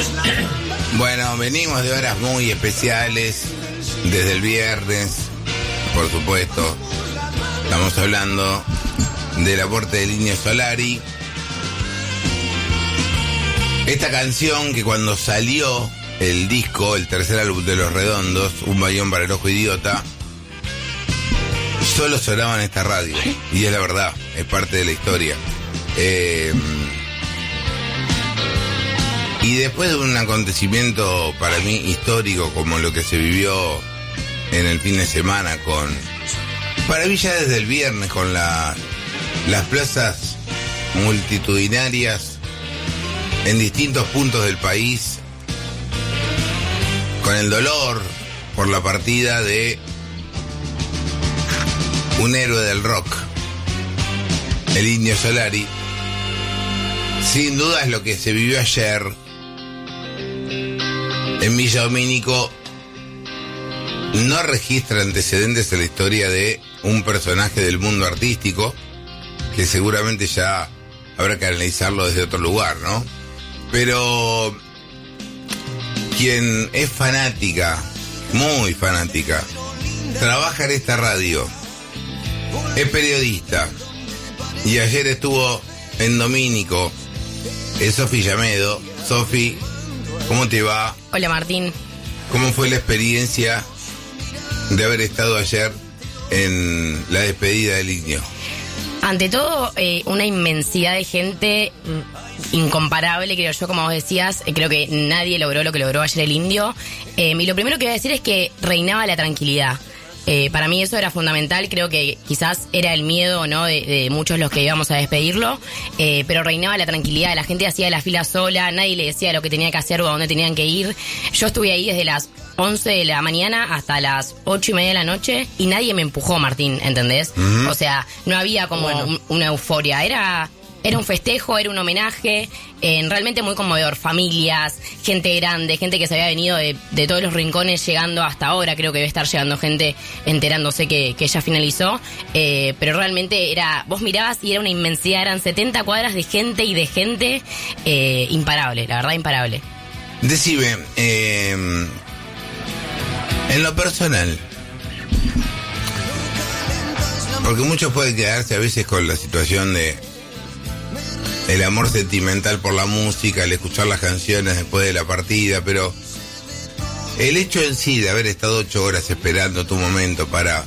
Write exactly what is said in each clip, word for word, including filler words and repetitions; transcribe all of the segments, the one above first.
Bueno, venimos de horas muy especiales, desde el viernes, por supuesto. Estamos hablando del aporte del Indio Solari. Esta canción que cuando salió el disco, el tercer álbum de Los Redondos, Un Bayón para el Ojo Idiota, solo sonaba en esta radio. Y es la verdad, es parte de la historia. Eh... Y después de un acontecimiento para mí histórico como lo que se vivió en el fin de semana con, para mí ya desde el viernes, con la, las plazas multitudinarias en distintos puntos del país, con el dolor por la partida de un héroe del rock, el Indio Solari, sin duda es lo que se vivió ayer en Villa Domínico. No registra antecedentes en la historia de un personaje del mundo artístico, que seguramente ya habrá que analizarlo desde otro lugar, ¿no? Pero quien es fanática, muy fanática, trabaja en esta radio, es periodista, y ayer estuvo en Domínico, es Sofi Llamedo. Sofi, ¿cómo te va? Hola, Martín. ¿Cómo fue la experiencia de haber estado ayer en la despedida del Indio? Ante todo, eh, una inmensidad de gente incomparable, creo yo, como vos decías. Eh, creo que nadie logró lo que logró ayer el Indio. Eh, y lo primero que voy a decir es que reinaba la tranquilidad. Eh, para mí eso era fundamental. Creo que quizás era el miedo, ¿no?, de, de muchos los que íbamos a despedirlo, eh, pero reinaba la tranquilidad. La gente hacía la fila sola, nadie le decía lo que tenía que hacer o a dónde tenían que ir. Yo estuve ahí desde las once de la mañana hasta las ocho y media de la noche y nadie me empujó, Martín, ¿entendés? Uh-huh. O sea, no había como bueno. un, una euforia, era... Era un festejo, era un homenaje, eh, realmente muy conmovedor. Familias, gente grande, gente que se había venido de, de todos los rincones llegando hasta ahora. Creo que debe estar llegando gente enterándose que, que ya finalizó. Eh, pero realmente era, vos mirabas y era una inmensidad, eran setenta cuadras de gente y de gente, eh, imparable, la verdad imparable. Decime, eh, en lo personal, porque muchos pueden quedarse a veces con la situación de el amor sentimental por la música, el escuchar las canciones después de la partida, pero el hecho en sí de haber estado ocho horas esperando tu momento para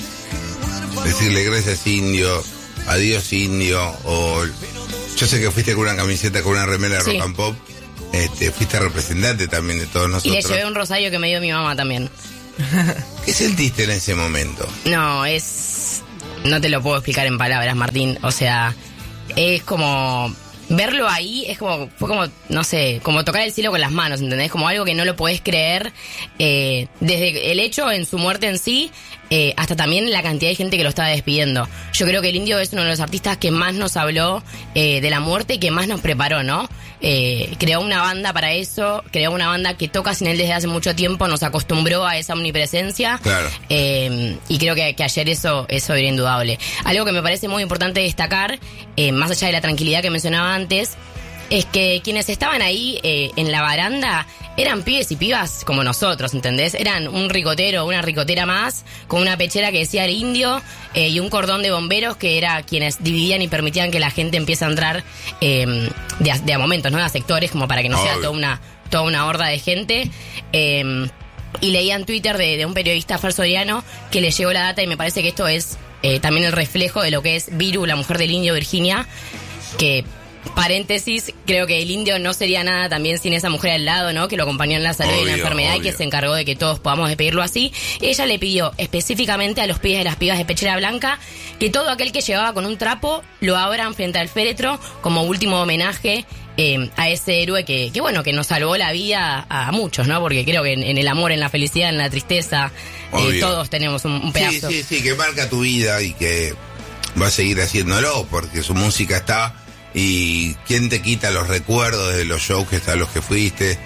decirle gracias Indio, adiós Indio, o yo sé que fuiste con una camiseta, con una remera de sí. Rock and Pop, este, fuiste representante también de todos nosotros. Y le llevé un rosario que me dio mi mamá también. ¿Qué sentiste en ese momento? No, es... no te lo puedo explicar en palabras, Martín, o sea... Es como... verlo ahí es como... fue como, no sé, como tocar el cielo con las manos, ¿entendés? Como algo que no lo podés creer. Eh, desde el hecho en su muerte en sí, eh, hasta también la cantidad de gente que lo estaba despidiendo. Yo creo que el Indio es uno de los artistas que más nos habló eh, de la muerte y que más nos preparó, ¿no? Eh, creó una banda para eso, creó una banda que toca sin él desde hace mucho tiempo, nos acostumbró a esa omnipresencia. Claro. Eh, y creo que, que ayer eso, eso era indudable. Algo que me parece muy importante destacar, eh, más allá de la tranquilidad que mencionaba antes, es que quienes estaban ahí eh, en la baranda eran pibes y pibas como nosotros, ¿entendés? Eran un ricotero o una ricotera más, con una pechera que decía el Indio, eh, y un cordón de bomberos que era quienes dividían y permitían que la gente empiece a entrar eh, de, a, de a momentos, ¿no? A sectores, como para que no Obvio. sea toda una, toda una horda de gente. Eh, y leía en Twitter de, de un periodista falsoriano que le llegó la data, y me parece que esto es eh, también el reflejo de lo que es Viru, la mujer del Indio, Virginia, que... paréntesis, creo que el Indio no sería nada también sin esa mujer al lado, ¿no? Que lo acompañó en la salud obvio, y en la enfermedad obvio. y que se encargó de que todos podamos despedirlo así. Ella le pidió específicamente a los pibes de las pibas de pechera blanca que todo aquel que llevaba con un trapo lo abran frente al féretro como último homenaje eh, a ese héroe que, que, bueno, que nos salvó la vida a, a muchos, ¿no? Porque creo que en, en el amor, en la felicidad, en la tristeza, eh, todos tenemos un, un pedazo. Sí, sí, sí, que marca tu vida y que va a seguir haciéndolo porque su música está... Y quién te quita los recuerdos de los shows que a los que fuiste.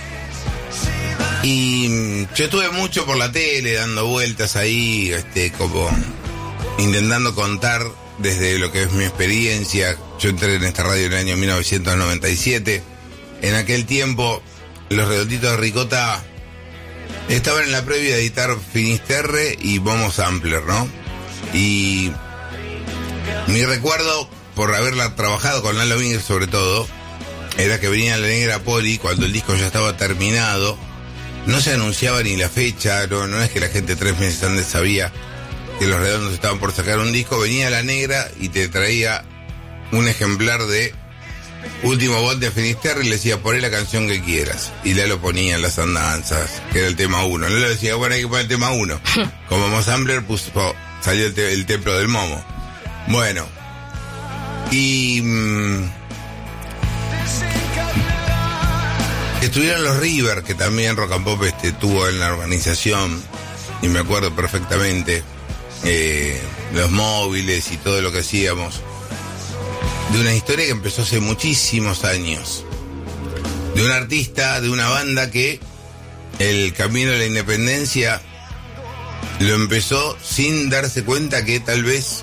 Y yo estuve mucho por la tele dando vueltas ahí, este, como intentando contar desde lo que es mi experiencia. Yo entré en esta radio en el año mil novecientos noventa y siete. En aquel tiempo Los Redonditos de Ricota estaban en la previa de editar Finisterre y Momo Sampler, ¿no? Y mi recuerdo, por haberla trabajado con Lalo Minguez sobre todo, era que venía La Negra Poli cuando el disco ya estaba terminado. No se anunciaba ni la fecha, no, no es que la gente tres meses antes sabía que Los Redondos estaban por sacar un disco. Venía La Negra y te traía un ejemplar de Último Bot de Finisterre y le decía, poné la canción que quieras. Y Lalo ponía en las andanzas, que era el tema uno. Lalo decía, bueno, hay que poner el tema uno. Como Momo Sampler puso, salió el, te, el templo del Momo. Bueno. Y... Mmm, estuvieron los River, que también Rock and Pop este, tuvo en la organización, y me acuerdo perfectamente, eh, los móviles y todo lo que hacíamos, de una historia que empezó hace muchísimos años, de un artista, de una banda que el camino de la independencia lo empezó sin darse cuenta que tal vez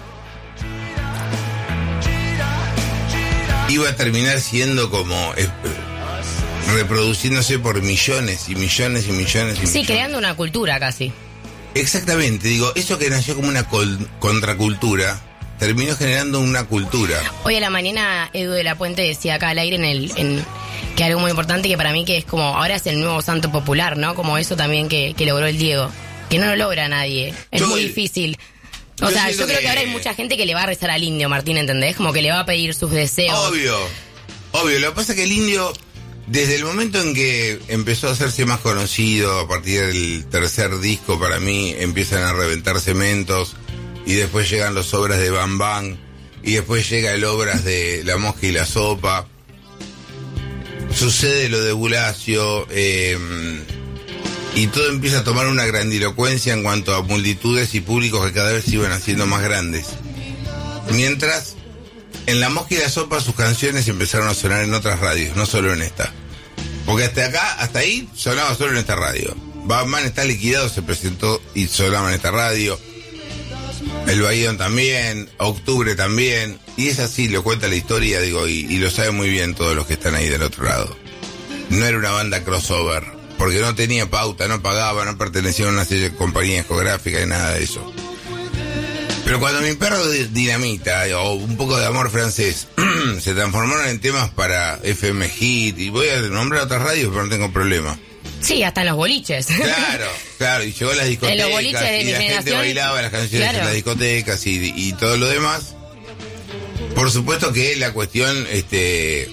iba a terminar siendo como... Eh, reproduciéndose por millones y millones y millones y millones. Sí, creando una cultura casi. Exactamente, digo, eso que nació como una col- contracultura, terminó generando una cultura. Hoy a la mañana Edu de la Puente decía acá al aire en el en que algo muy importante que para mí que es como, ahora es el nuevo santo popular, ¿no? Como eso también que, que logró el Diego, que no lo logra nadie, es yo, muy difícil. O yo sea, yo creo que... que ahora hay mucha gente que le va a rezar al indio, Martín, ¿entendés? Como que le va a pedir sus deseos. Obvio, obvio, lo que pasa es que el indio... Desde el momento en que empezó a hacerse más conocido, a partir del tercer disco, para mí, empiezan a reventar cementos, y después llegan los obras de Bam Bam, y después llega el obras de La Mosca y la Sopa, sucede lo de Bulacio, eh, y todo empieza a tomar una grandilocuencia en cuanto a multitudes y públicos que cada vez se iban haciendo más grandes. Mientras... en La Mosca y la Sopa sus canciones empezaron a sonar en otras radios, no solo en esta. Porque hasta acá, hasta ahí, sonaba solo en esta radio. Batman está liquidado, se presentó y sonaba en esta radio. El Bahión también, Octubre también. Y es así, lo cuenta la historia, digo, y, y lo saben muy bien todos los que están ahí del otro lado. No era una banda crossover, porque no tenía pauta, no pagaba, no pertenecía a una serie de compañía discográfica y nada de eso. Pero cuando Mi Perro Dinamita o Un Poco de Amor Francés se transformaron en temas para F M Hit, y voy a nombrar otras radios pero no tengo problema. Sí, hasta en los boliches. Claro, claro, y llegó a las discotecas, en los boliches de y mi la gente generación, bailaba las canciones claro. en las discotecas y, y todo lo demás. Por supuesto que la cuestión este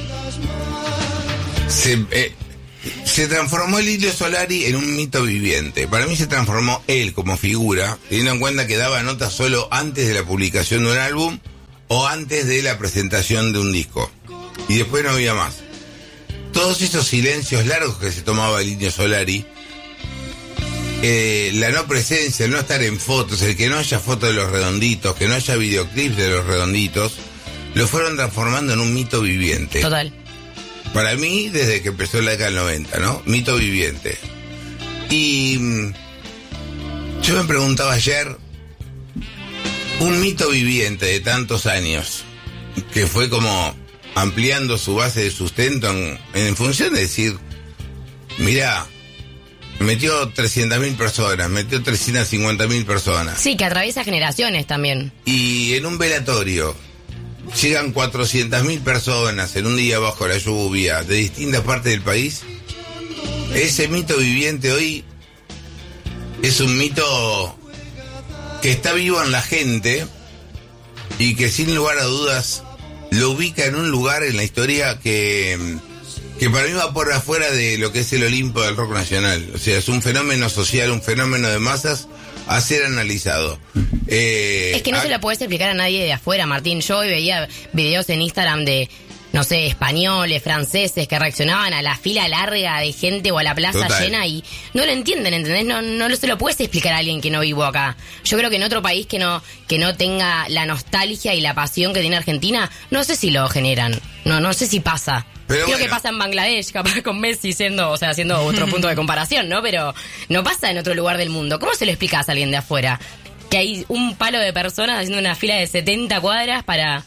se... Eh, Se transformó el Indio Solari en un mito viviente. Para mí se transformó él como figura, teniendo en cuenta que daba notas solo antes de la publicación de un álbum o antes de la presentación de un disco. Y después no había más. Todos esos silencios largos que se tomaba el Indio Solari, eh, la no presencia, el no estar en fotos, el que no haya fotos de Los Redonditos, que no haya videoclips de Los Redonditos, lo fueron transformando en un mito viviente. Total. Para mí, desde que empezó la década del noventa, ¿no? Mito viviente. Y mmm, yo me preguntaba ayer, un mito viviente de tantos años, que fue como ampliando su base de sustento en, en función de decir, mirá, metió trescientas mil personas, metió trescientas cincuenta mil personas. Sí, que atraviesa generaciones también. Y en un velatorio llegan cuatrocientas mil personas en un día bajo la lluvia de distintas partes del país. Ese mito viviente hoy es un mito que está vivo en la gente y que sin lugar a dudas lo ubica en un lugar en la historia que, que para mí va por afuera de lo que es el Olimpo del rock nacional. O sea, es un fenómeno social, un fenómeno de masas a ser analizado. Eh, es que no a... se lo puedes explicar a nadie de afuera, Martín. Yo hoy veía videos en Instagram de, no sé, españoles, franceses que reaccionaban a la fila larga de gente o a la plaza Total. llena y no lo entienden, ¿entendés? No, no se lo puedes explicar a alguien que no vivo acá. Yo creo que en otro país que no que no tenga la nostalgia y la pasión que tiene Argentina, no sé si lo generan. No, no sé si pasa. Pero Creo bueno. que pasa en Bangladesh, capaz con Messi siendo, o sea, haciendo otro punto de comparación, ¿no? Pero no pasa en otro lugar del mundo. ¿Cómo se lo explicas a alguien de afuera? Que hay un palo de personas haciendo una fila de setenta cuadras para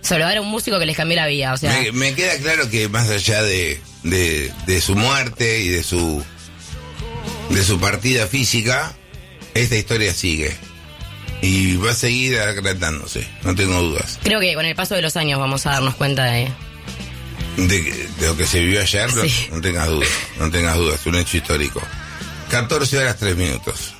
saludar a un músico que les cambió la vida, o sea... Me, me queda claro que más allá de, de, de su muerte y de su de su partida física, esta historia sigue. Y va a seguir agrandándose, no tengo dudas. Creo que con el paso de los años vamos a darnos cuenta de... De, de lo que se vivió ayer, sí. no, no tengas dudas, no tengas dudas, es un hecho histórico. catorce horas, tres minutos.